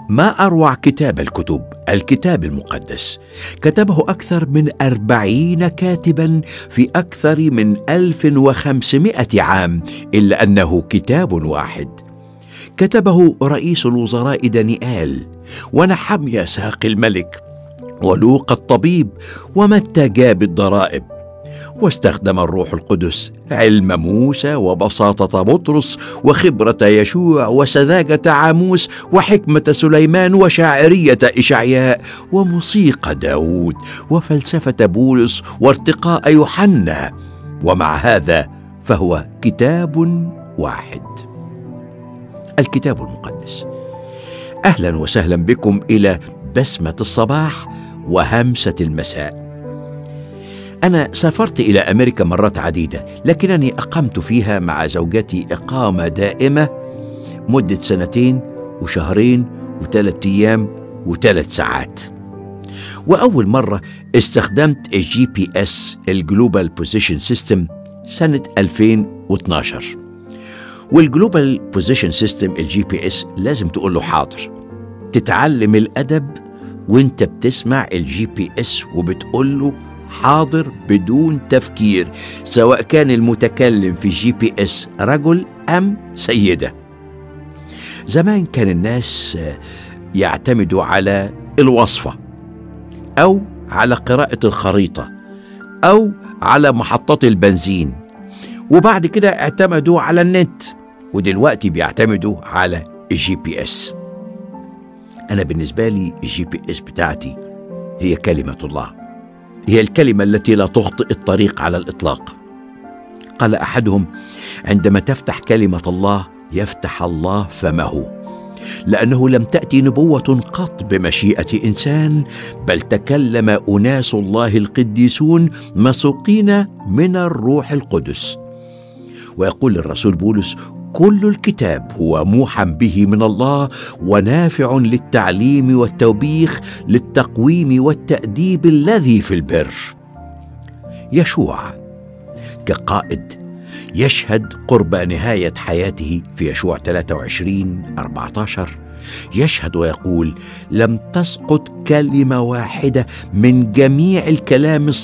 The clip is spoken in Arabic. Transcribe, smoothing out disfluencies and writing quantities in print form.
ما أروع كتاب الكتب، الكتاب المقدس. كتبه أكثر من 40 كاتبا في أكثر من 1500 عام، إلا أنه كتاب واحد. كتبه رئيس الوزراء دانيال، ونحميا ساقي الملك، ولوقا الطبيب، ومتى جاب الضرائب. واستخدم الروح القدس علم موسى وبساطة بطرس وخبرة يشوع وسذاجة عاموس وحكمة سليمان وشاعرية إشعياء وموسيقى داود وفلسفة بولس وارتقاء يوحنا، ومع هذا فهو كتاب واحد، الكتاب المقدس. أهلا وسهلا بكم إلى بسمة الصباح وهمسة المساء. أنا سافرت إلى أمريكا مرات عديدة، لكنني أقمت فيها مع زوجتي إقامة دائمة مدة 2 وشهرين و3 أيام و3 ساعات. وأول مرة استخدمت الGPS الجلوبال بوزيشن سيستم سنة 2012. والجلوبال بوزيشن سيستم الGPS لازم تقول له حاضر. تتعلم الأدب وانت بتسمع الGPS وبتقول له حاضر بدون تفكير، سواء كان المتكلم في GPS رجل أم سيدة. زمان كان الناس يعتمدوا على الوصفة أو على قراءة الخريطة أو على محطات البنزين، وبعد كده اعتمدوا على النت، ودلوقتي بيعتمدوا على الGPS. أنا بالنسبة لي الGPS بتاعتي هي كلمة الله، هي الكلمة التي لا تخطئ الطريق على الإطلاق. قال أحدهم: عندما تفتح كلمة الله يفتح الله فمه، لأنه لم تأتي نبوة قط بمشيئة إنسان، بل تكلم أناس الله القديسون مسوقين من الروح القدس. ويقول الرسول بولس: كل الكتاب هو موحى به من الله ونافع للتعليم والتوبيخ للتقويم والتأديب الذي في البر. يشوع كقائد يشهد قرب نهاية حياته في يشوع 23:14، يشهد ويقول: لم تسقط كلمة واحدة من جميع الكلام